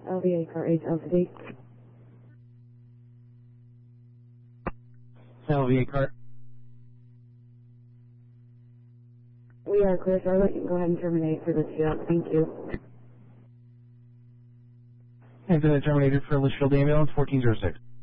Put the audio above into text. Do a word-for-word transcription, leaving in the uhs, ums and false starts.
L V A car eight L C D. L V A car. We are clear, Charlotte. You can go ahead and terminate for this job. Thank you. And then terminated for Litchfield Ambulance fourteen oh six.